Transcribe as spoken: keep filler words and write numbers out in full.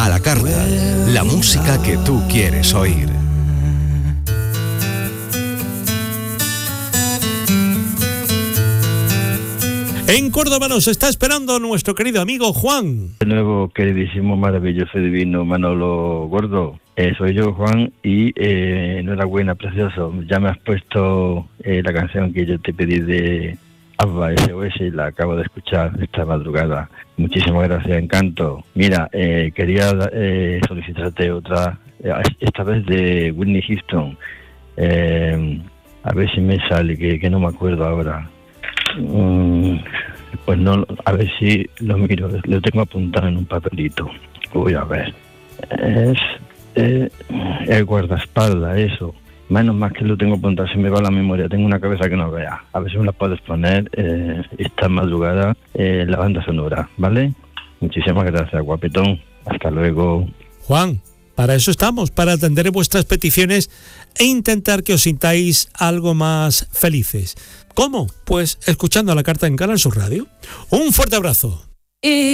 A la carta, la música que tú quieres oír. En Córdoba nos está esperando nuestro querido amigo Juan. De nuevo, queridísimo, maravilloso, divino Manolo Gordo. Eh, soy yo, Juan, y eh, enhorabuena, precioso. Ya me has puesto eh, la canción que yo te pedí de ABBA, S O S, y la acabo de escuchar esta madrugada. Muchísimas gracias, encanto. Mira, eh, quería eh, solicitarte otra, eh, esta vez de Whitney Houston. Eh, a ver si me sale, que, que no me acuerdo ahora. Mm, pues no, a ver si lo miro, lo tengo apuntado en un papelito. Voy a ver. Es eh, el guardaespaldas, eso. Menos más que lo tengo apuntado, se me va la memoria. Tengo una cabeza que no vea. A ver si me la puedes poner eh, esta madrugada en eh, la banda sonora, ¿vale? Muchísimas gracias, guapetón. Hasta luego. Juan, para eso estamos, para atender vuestras peticiones e intentar que os sintáis algo más felices. ¿Cómo? Pues escuchando a la carta en Canal Sur Radio. Un fuerte abrazo.